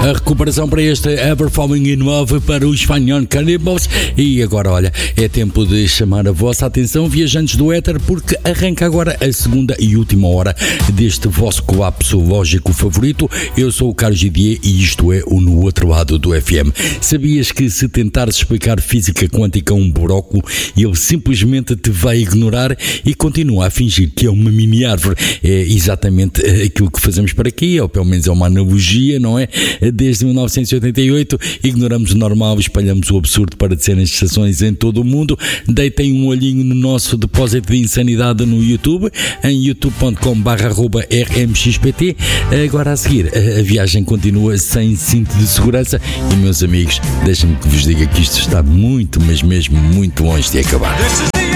A recuperação para este Ever Falling in Love para os Fanion Cannibals. E agora, olha, é tempo de chamar a vossa atenção, viajantes do éter, porque arranca agora a segunda e última hora deste vosso colapso lógico favorito. Eu sou o Carlos Gidier e isto é o No Outro Lado do FM. Sabias que se tentares explicar física quântica a um buróculo, ele simplesmente te vai ignorar e continua a fingir que é uma mini árvore? É exatamente aquilo que fazemos por aqui, ou pelo menos é uma analogia, não é? Desde 1988 ignoramos o normal, espalhamos o absurdo para dezenas de estações em todo o mundo. Deitem um olhinho no nosso depósito de insanidade no YouTube, em youtube.com/rmxpt. Agora a seguir, a viagem continua sem cinto de segurança e, meus amigos, deixem-me que vos diga que isto está muito, mas mesmo muito longe de acabar.